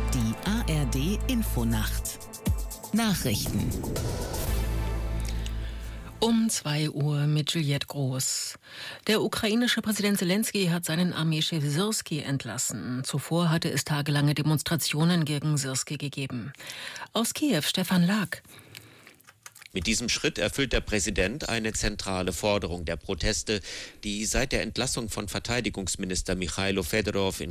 Die ARD Infonacht. Nachrichten. Um 2 Uhr mit Juliette Groß. Der ukrainische Präsident Zelensky hat seinen Armeechef Syrski entlassen. Zuvor hatte es tagelange Demonstrationen gegen Syrski gegeben. Aus Kiew Stefan Lag. Mit diesem Schritt erfüllt der Präsident eine zentrale Forderung der Proteste, die seit der Entlassung von Verteidigungsminister Michailo Fedorov in